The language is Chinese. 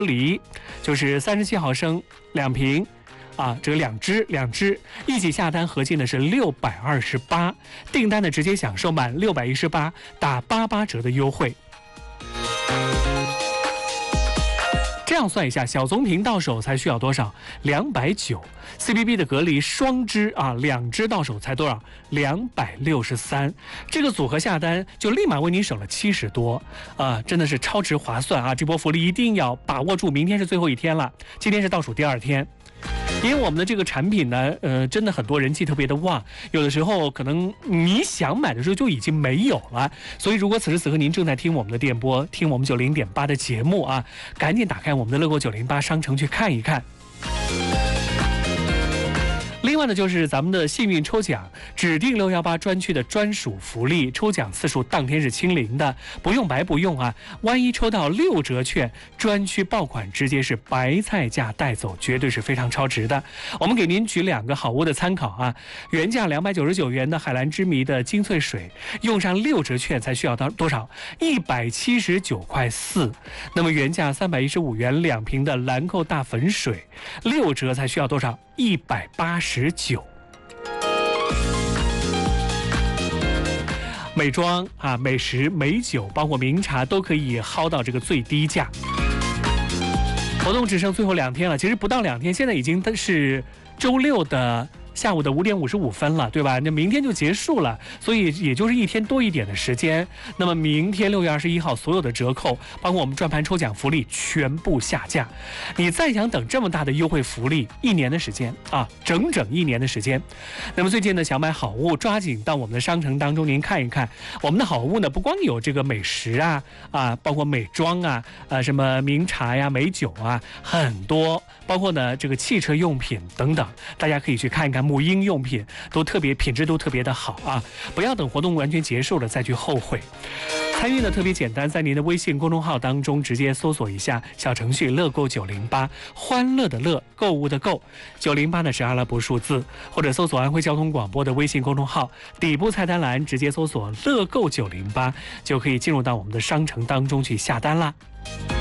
梨，就是37毫升2瓶。这个两支一起下单，合计呢是628，订单呢直接享受满618打88折的优惠。这样算一下，小棕瓶到手才需要多少？290。CBB 的隔离双支2支到手才多少？263。这个组合下单就立马为你省了70多，真的是超值划算啊！这波福利一定要把握住，明天是最后一天了，今天是倒数第2天。因为我们的这个产品呢，真的很多人气特别的旺，有的时候可能你想买的时候就已经没有了，所以如果此时此刻您正在听我们的电波，听我们90.8的节目啊，赶紧打开我们的乐购908商城去看一看。另外呢，就是咱们的幸运抽奖，指定618专区的专属福利，抽奖次数当天是清零的，不用白不用啊！万一抽到6折券，专区爆款直接是白菜价带走，绝对是非常超值的。我们给您举2个好物的参考啊，原价299元的海蓝之谜的精粹水，用上6折券才需要到多少？179.4块。那么原价315元2瓶的兰蔻大粉水，6折才需要多少？189。美妆美食、美酒，包括名茶都可以薅到这个最低价。活动只剩最后2天了，其实不到2天，现在已经是周6的下午的5点55分了，对吧？那明天就结束了，所以也就是1天多一点的时间。那么明天6月21号，所有的折扣，包括我们转盘抽奖福利全部下架。你再想等这么大的优惠福利，1年的时间整整1年的时间。那么最近呢，想买好物，抓紧到我们的商城当中，您看一看我们的好物呢，不光有这个美食包括美妆什么名茶呀、美酒很多，包括呢这个汽车用品等等，大家可以去看一看。母婴用品都品质都特别的好不要等活动完全结束了再去后悔。参与呢特别简单，在您的微信公众号当中直接搜索一下小程序乐购908，欢乐的乐，购物的购，908呢是阿拉伯数字，或者搜索安徽交通广播的微信公众号，底部菜单栏直接搜索乐购908，就可以进入到我们的商城当中去下单啦。